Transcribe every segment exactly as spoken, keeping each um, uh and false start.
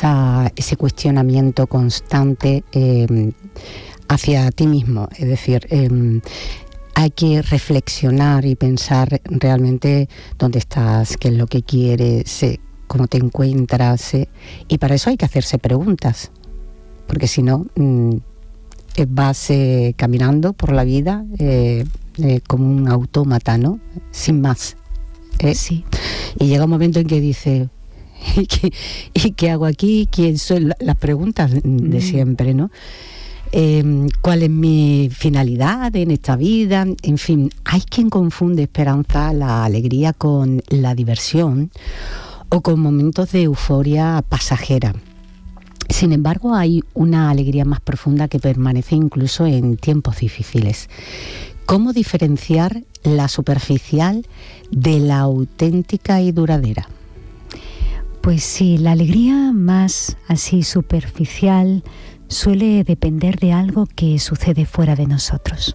esa, ese cuestionamiento constante eh, hacia ti mismo. Es decir, eh, hay que reflexionar y pensar realmente dónde estás, qué es lo que quieres, eh, cómo te encuentras, eh, y para eso hay que hacerse preguntas, porque si no mmm, vas eh, caminando por la vida eh, eh, como un autómata, ¿no? Sin más. ¿eh? Sí. Y llega un momento en que dices, ¿y qué, ¿y qué hago aquí? ¿Quién soy? Las preguntas de mm. siempre, ¿no? Eh, ¿Cuál es mi finalidad en esta vida? En fin, hay quien confunde esperanza, la alegría con la diversión o con momentos de euforia pasajera. Sin embargo, hay una alegría más profunda que permanece incluso en tiempos difíciles. ¿Cómo diferenciar la superficial de la auténtica y duradera? Pues sí, la alegría más así superficial suele depender de algo que sucede fuera de nosotros.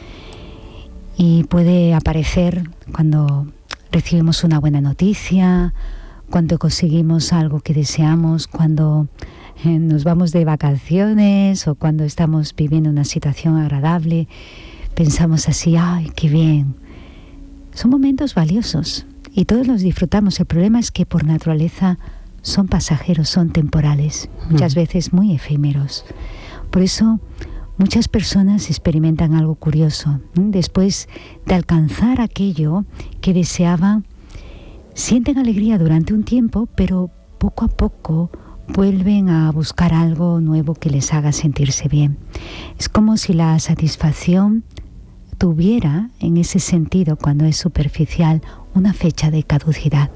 Y puede aparecer cuando recibimos una buena noticia, cuando conseguimos algo que deseamos, cuando eh, nos vamos de vacaciones o cuando estamos viviendo una situación agradable. Pensamos así, ¡ay, qué bien! Son momentos valiosos y todos los disfrutamos. El problema es que por naturaleza son pasajeros, son temporales, muchas veces muy efímeros. Por eso muchas personas experimentan algo curioso. Después de alcanzar aquello que deseaban, sienten alegría durante un tiempo, pero poco a poco vuelven a buscar algo nuevo que les haga sentirse bien. Es como si la satisfacción tuviera, en ese sentido, cuando es superficial, una fecha de caducidad.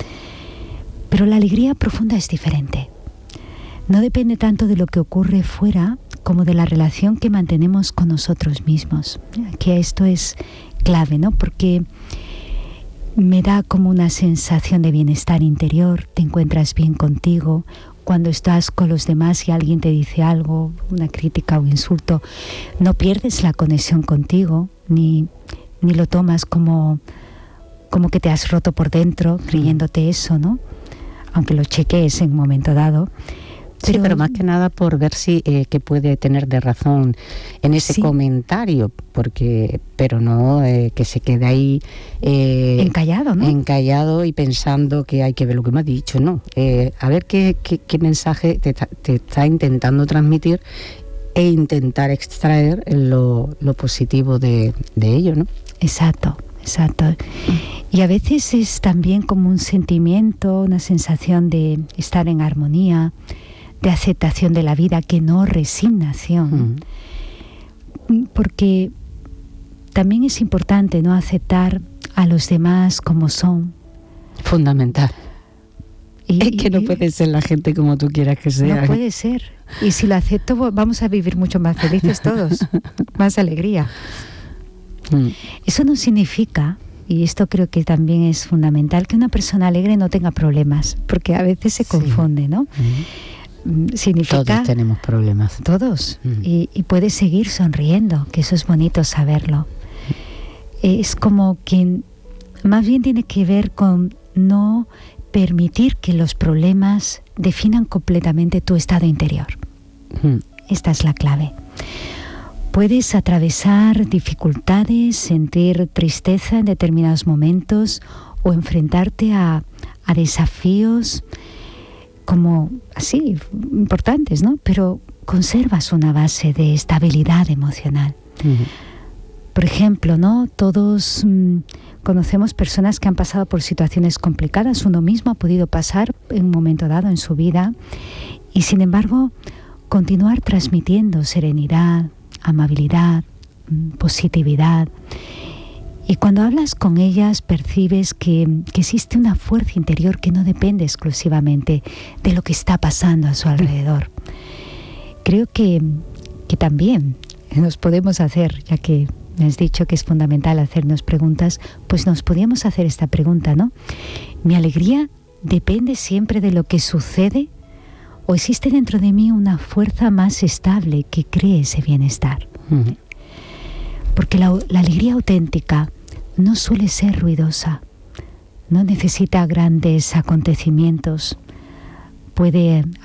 Pero la alegría profunda es diferente. No depende tanto de lo que ocurre fuera como de la relación que mantenemos con nosotros mismos. Que esto es clave, ¿no? Porque me da como una sensación de bienestar interior, te encuentras bien contigo. Cuando estás con los demás y alguien te dice algo, una crítica o insulto, no pierdes la conexión contigo, ni, ni lo tomas como, como que te has roto por dentro, creyéndote eso, ¿no? Aunque lo chequees en un momento dado. Pero, sí, pero más que nada por ver si eh, que puede tener de razón en ese sí. comentario, porque pero no eh, que se quede ahí eh, encallado, ¿no? Encallado y pensando que hay que ver lo que me ha dicho, no. Eh, a ver qué, qué, qué mensaje te, te está intentando transmitir e intentar extraer lo, lo positivo de, de ello, ¿no? Exacto. Exacto. Y a veces es también como un sentimiento, una sensación de estar en armonía, de aceptación de la vida, que no resignación. Mm. Porque también es importante, ¿no?, aceptar a los demás como son. Fundamental. Y, es que no puede ser la gente como tú quieras que sea. No puede ser. Y si lo acepto, vamos a vivir mucho más felices todos. Más alegría. Mm. Eso no significa, y esto creo que también es fundamental, que una persona alegre no tenga problemas, porque a veces se confunde, sí. ¿no? Mm. Significa... Todos tenemos problemas. Todos. Mm. Y, y puedes seguir sonriendo, que eso es bonito saberlo. Mm. Es como que más bien tiene que ver con no permitir que los problemas definan completamente tu estado interior. Mm. Esta es la clave. Puedes atravesar dificultades, sentir tristeza en determinados momentos o enfrentarte a, a desafíos como así, importantes, ¿no? Pero conservas una base de estabilidad emocional. Uh-huh. Por ejemplo, ¿no? Todos mmm, conocemos personas que han pasado por situaciones complicadas. Uno mismo ha podido pasar en un momento dado en su vida y, sin embargo, continuar transmitiendo serenidad, amabilidad, positividad. Y cuando hablas con ellas percibes que, que existe una fuerza interior que no depende exclusivamente de lo que está pasando a su alrededor. Creo que, que también nos podemos hacer, ya que me has dicho que es fundamental hacernos preguntas, pues nos podríamos hacer esta pregunta, ¿no? ¿Mi alegría depende siempre de lo que sucede? ¿O existe dentro de mí una fuerza más estable que cree ese bienestar? Uh-huh. Porque la, la alegría auténtica no suele ser ruidosa, no necesita grandes acontecimientos. Puede